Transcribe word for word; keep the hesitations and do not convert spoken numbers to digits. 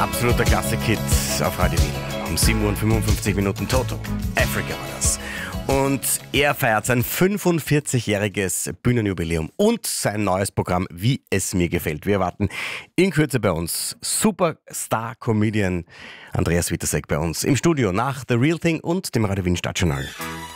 Absoluter Klassik-Hit auf Radio Wien. Um sieben Uhr und fünfundfünfzig Minuten Toto. Africa war das. Und er feiert sein fünfundvierzigjähriges Bühnenjubiläum und sein neues Programm Wie es mir gefällt. Wir erwarten in Kürze bei uns Superstar-Comedian Andreas Witasek bei uns im Studio nach The Real Thing und dem Radio Wien Stadtjournal.